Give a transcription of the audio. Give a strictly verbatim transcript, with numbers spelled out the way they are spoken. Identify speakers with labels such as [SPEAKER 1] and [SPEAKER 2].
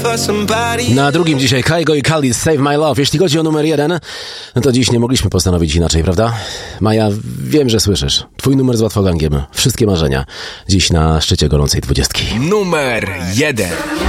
[SPEAKER 1] Na drugim dzisiaj Kygo i Khalid Save My Love. Jeśli chodzi o numer jeden, no to dziś nie mogliśmy postanowić inaczej, prawda? Maja, wiem, że słyszysz. Twój numer z łatwogangiem. Wszystkie marzenia. Dziś na szczycie gorącej dwudziestki.
[SPEAKER 2] Numer jeden.